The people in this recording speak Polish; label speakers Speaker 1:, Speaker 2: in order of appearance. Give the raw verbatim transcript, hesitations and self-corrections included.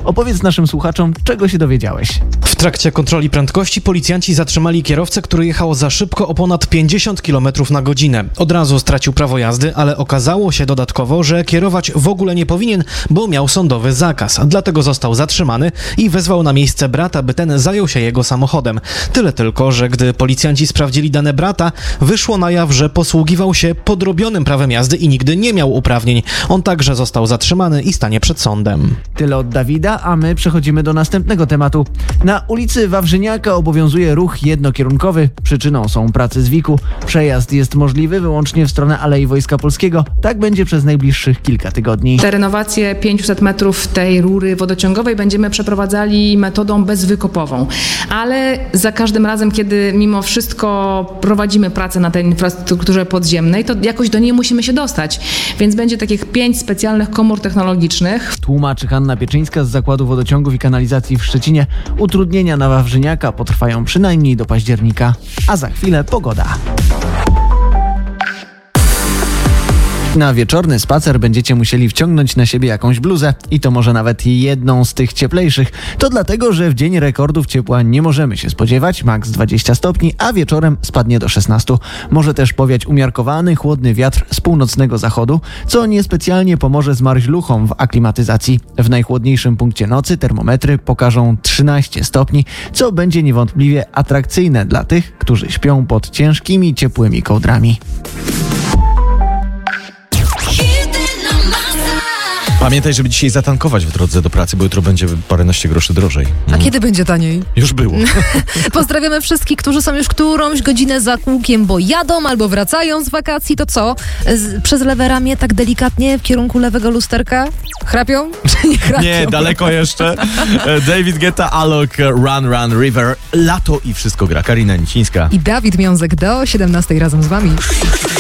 Speaker 1: Opowiedz naszym słuchaczom, czego się dowiedziałeś.
Speaker 2: W trakcie kontroli prędkości policjanci zatrzymali kierowcę, który jechał za szybko o ponad pięćdziesiąt kilometrów na godzinę. Od razu stracił prawo jazdy, ale okazało się dodatkowo, że kierować w ogóle nie powinien, bo miał sądowy zakaz. Dlatego został zatrzymany i wezwał na miejsce brata, by ten zajął się jego samochodem. Tyle tylko, że gdy policjanci sprawdzili dane brata, wyszło na jaw, że posługiwał się podrobionym prawem jazdy i nigdy nie miał uprawnień. On także został zatrzymany i stanie przed sądem.
Speaker 1: Tyle od Dawida, a my przechodzimy do następnego tematu. Na ulicy Wawrzyniaka obowiązuje ruch jednokierunkowy. Przyczyną są prace Zwiku. Przejazd jest możliwy wyłącznie w stronę Alei Wojska Polskiego. Tak będzie przez najbliższych kilka tygodni.
Speaker 3: Te renowacje pięćset metrów tej rury wodociągowej będziemy przeprowadzali metodą bezwykopową. Ale za każdym razem, kiedy mimo wszystko prowadzimy pracę na tej infrastrukturze podziemnej, to jakoś do niej musimy się dostać. Więc będzie takich pięć specjalnych komór technologicznych.
Speaker 1: Tłumaczy Hanna Pieczyńska z Zakładu Wodociągów i Kanalizacji w Szczecinie. Utrudnienia na Wawrzyniaka potrwają przynajmniej do października. A za chwilę pogoda. Na wieczorny spacer będziecie musieli wciągnąć na siebie jakąś bluzę i to może nawet jedną z tych cieplejszych. To dlatego, że w dzień rekordów ciepła nie możemy się spodziewać, maks dwadzieścia stopni, a wieczorem spadnie do szesnastu. Może też powiać umiarkowany, chłodny wiatr z północnego zachodu, co niespecjalnie pomoże zmarzluchom w aklimatyzacji. W najchłodniejszym punkcie nocy termometry pokażą trzynaście stopni, co będzie niewątpliwie atrakcyjne dla tych, którzy śpią pod ciężkimi, ciepłymi kołdrami.
Speaker 4: Pamiętaj, żeby dzisiaj zatankować w drodze do pracy, bo jutro będzie paręnaście groszy drożej.
Speaker 5: A mm. kiedy będzie taniej?
Speaker 4: Już było.
Speaker 5: Pozdrawiamy wszystkich, którzy są już którąś godzinę za kółkiem, bo jadą albo wracają z wakacji. To co? Z, przez lewe ramię tak delikatnie w kierunku lewego lusterka? Chrapią? Nie chrapią.
Speaker 4: Nie, daleko jeszcze. David Guetta, Alok, Run Run River, Lato i wszystko gra. Karina Nicińska
Speaker 5: I Dawid Miązek do siedemnastej razem z wami.